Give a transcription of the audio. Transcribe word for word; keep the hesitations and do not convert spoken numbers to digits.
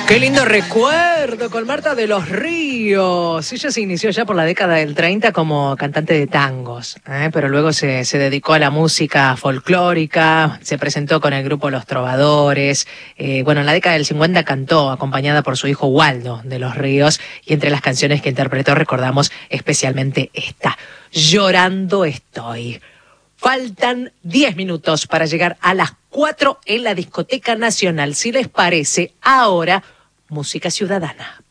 Qué lindo recuerdo con Marta de los Ríos. Ella se inició ya por la década del treinta como cantante de tangos, ¿eh? Pero luego se, se dedicó a la música folclórica, se presentó con el grupo Los Trovadores. Eh, bueno, en la década del cincuenta cantó acompañada por su hijo Waldo de los Ríos, y entre las canciones que interpretó recordamos especialmente esta, Llorando estoy. Faltan diez minutos para llegar a las cuatro en la Discoteca Nacional. Si les parece, ahora música ciudadana.